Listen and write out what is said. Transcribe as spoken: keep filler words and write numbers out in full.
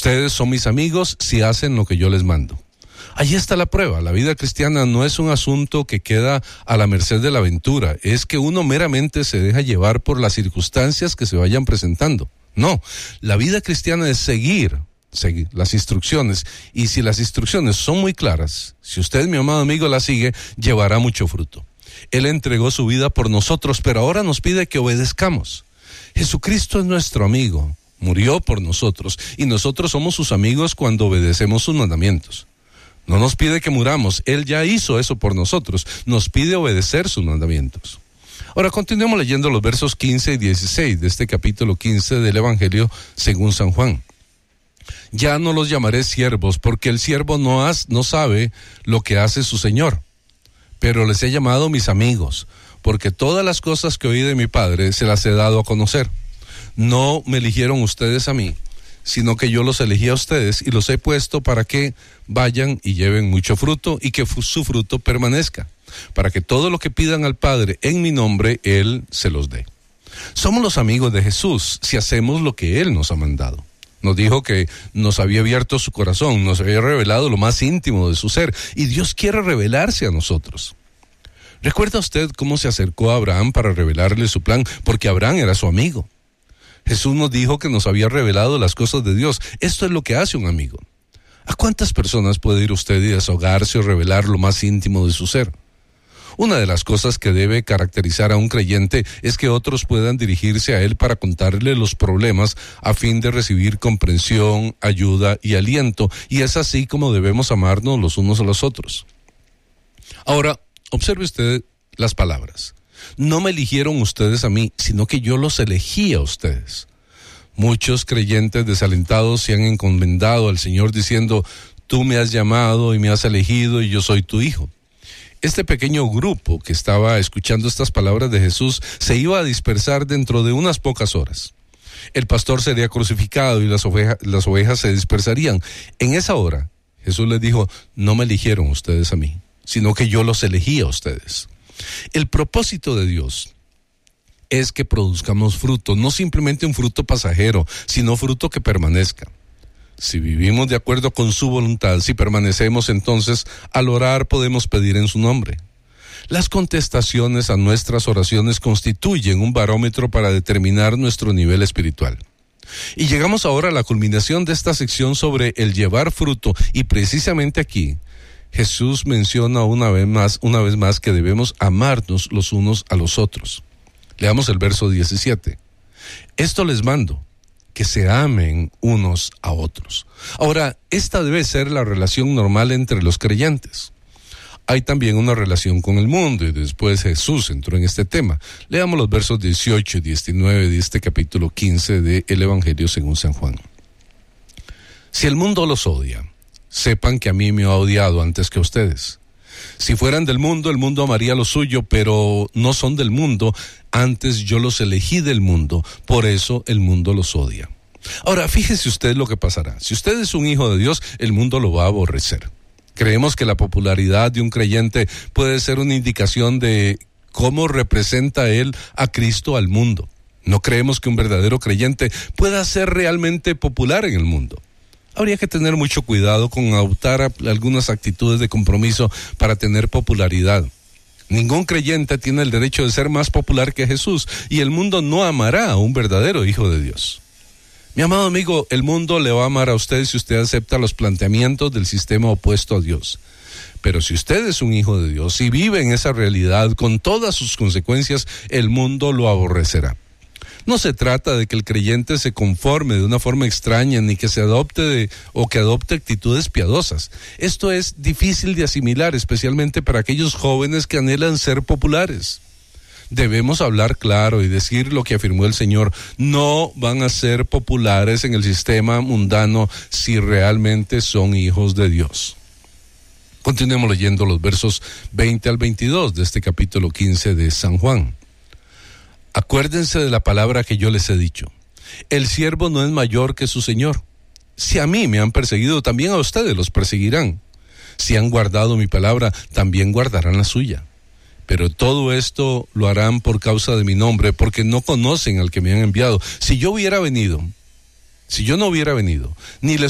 Ustedes son mis amigos si hacen lo que yo les mando. Allí está la prueba. La vida cristiana no es un asunto que queda a la merced de la aventura. Es que uno meramente se deja llevar por las circunstancias que se vayan presentando. No, la vida cristiana es seguir, seguir las instrucciones. Y si las instrucciones son muy claras, si usted, mi amado amigo, las sigue, llevará mucho fruto. Él entregó su vida por nosotros, pero ahora nos pide que obedezcamos. Jesucristo es nuestro amigo, murió por nosotros, y nosotros somos sus amigos cuando obedecemos sus mandamientos. No nos pide que muramos, Él ya hizo eso por nosotros, nos pide obedecer sus mandamientos. Ahora continuemos leyendo los versos quince y dieciséis de este capítulo quince del Evangelio según San Juan. Ya no los llamaré siervos, porque el siervo no, has, no sabe lo que hace su Señor, pero les he llamado mis amigos, porque todas las cosas que oí de mi Padre se las he dado a conocer. No me eligieron ustedes a mí, sino que yo los elegí a ustedes y los he puesto para que vayan y lleven mucho fruto y que su fruto permanezca, para que todo lo que pidan al Padre en mi nombre, Él se los dé. Somos los amigos de Jesús si hacemos lo que Él nos ha mandado. Nos dijo que nos había abierto su corazón, nos había revelado lo más íntimo de su ser, y Dios quiere revelarse a nosotros. ¿Recuerda usted cómo se acercó a Abraham para revelarle su plan? Porque Abraham era su amigo. Jesús nos dijo que nos había revelado las cosas de Dios. Esto es lo que hace un amigo. ¿A cuántas personas puede ir usted y desahogarse o revelar lo más íntimo de su ser? Una de las cosas que debe caracterizar a un creyente es que otros puedan dirigirse a él para contarle los problemas a fin de recibir comprensión, ayuda y aliento, y es así como debemos amarnos los unos a los otros. Ahora, observe usted las palabras. No me eligieron ustedes a mí, sino que yo los elegí a ustedes. Muchos creyentes desalentados se han encomendado al Señor diciendo, tú me has llamado y me has elegido y yo soy tu hijo. Este pequeño grupo que estaba escuchando estas palabras de Jesús se iba a dispersar dentro de unas pocas horas. El pastor sería crucificado y las ovejas, las ovejas se dispersarían. En esa hora, Jesús les dijo, no me eligieron ustedes a mí, sino que yo los elegí a ustedes. El propósito de Dios es que produzcamos fruto, no simplemente un fruto pasajero, sino fruto que permanezca. Si vivimos de acuerdo con su voluntad, si permanecemos, entonces al orar podemos pedir en su nombre. Las contestaciones a nuestras oraciones constituyen un barómetro para determinar nuestro nivel espiritual. Y llegamos ahora a la culminación de esta sección sobre el llevar fruto, y precisamente aquí Jesús menciona una vez más, una vez más que debemos amarnos los unos a los otros. Leamos el verso diecisiete. Esto les mando, que se amen unos a otros. Ahora, esta debe ser la relación normal entre los creyentes. Hay también una relación con el mundo, y después Jesús entró en este tema. Leamos los versos dieciocho y diecinueve de este capítulo quince del Evangelio según San Juan. Si el mundo los odia, sepan que a mí me ha odiado antes que a ustedes. Si fueran del mundo, el mundo amaría lo suyo, pero no son del mundo, antes yo los elegí del mundo, por eso el mundo los odia. Ahora, fíjese usted lo que pasará. Si usted es un hijo de Dios, el mundo lo va a aborrecer. Creemos que la popularidad de un creyente puede ser una indicación de cómo representa él a Cristo al mundo. No creemos que un verdadero creyente pueda ser realmente popular en el mundo. Habría que tener mucho cuidado con adoptar algunas actitudes de compromiso para tener popularidad. Ningún creyente tiene el derecho de ser más popular que Jesús, y el mundo no amará a un verdadero hijo de Dios. Mi amado amigo, el mundo le va a amar a usted si usted acepta los planteamientos del sistema opuesto a Dios. Pero si usted es un hijo de Dios y vive en esa realidad con todas sus consecuencias, el mundo lo aborrecerá. No se trata de que el creyente se conforme de una forma extraña, ni que se adopte de, o que adopte actitudes piadosas. Esto es difícil de asimilar, especialmente para aquellos jóvenes que anhelan ser populares. Debemos hablar claro y decir lo que afirmó el Señor. No van a ser populares en el sistema mundano si realmente son hijos de Dios. Continuemos leyendo los versos veinte al veintidós de este capítulo quince de San Juan. Acuérdense de la palabra que yo les he dicho. El siervo no es mayor que su señor. Si a mí me han perseguido, también a ustedes los perseguirán. Si han guardado mi palabra, también guardarán la suya. Pero todo esto lo harán por causa de mi nombre, porque no conocen al que me han enviado. Si yo hubiera venido, si yo no hubiera venido, ni les